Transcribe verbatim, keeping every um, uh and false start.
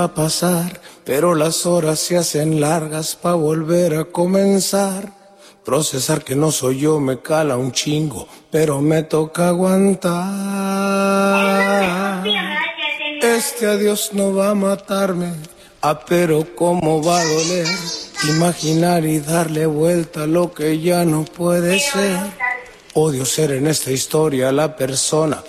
a pasar, pero las horas se hacen largas pa' volver a comenzar. Procesar que no soy yo me cala un chingo, pero me toca aguantar. Este adiós no va a matarme, ah, pero cómo va a doler. Imaginar y darle vuelta a lo que ya no puede ser. Odio ser en esta historia la persona